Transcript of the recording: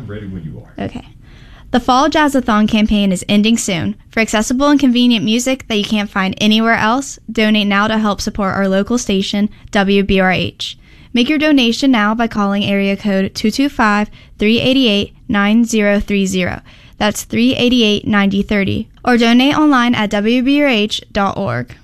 I'm ready when you are. Okay. The Fall Jazzathon campaign is ending soon. For accessible and convenient music that you can't find anywhere else, donate now to help support our local station, WBRH. Make your donation now by calling area code 225-388-9030. That's 388-9030. Or donate online at WBRH.org.